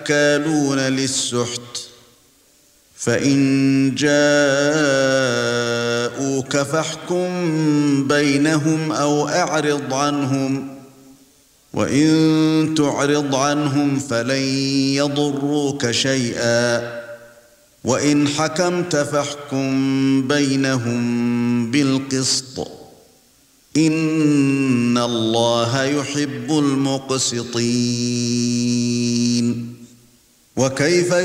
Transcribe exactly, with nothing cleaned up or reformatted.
أكالون للسحت فإن جاءوك فاحكم بينهم أو أعرض عنهم وإن تعرض عنهم فلن يضروك شيئا وإن حكمت فاحكم بينهم بالقسط إن الله يحب المقسطين. وكيف